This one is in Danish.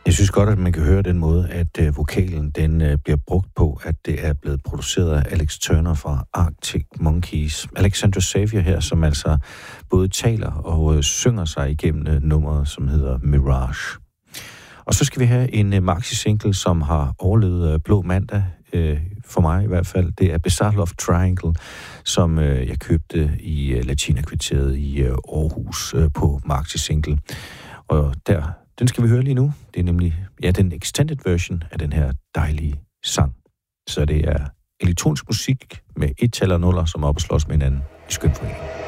Jeg synes godt, at man kan høre den måde, at vokalen den bliver brugt på, at det er blevet produceret af Alex Turner fra Arctic Monkeys. Alexander Xavier her, som altså både taler og synger sig igennem nummeret, som hedder Mirage. Og så skal vi have en maxi-single, som har overlevet Blå Mandag, for mig i hvert fald. Det er Bizarre Love Triangle, som jeg købte i Latina-kvarteret i Aarhus på maxi-single. Og den skal vi høre lige nu. Det er nemlig den extended version af den her dejlige sang. Så det er elektronisk musik med et tal og nuller, som er op og slås med hinanden i skøn forening.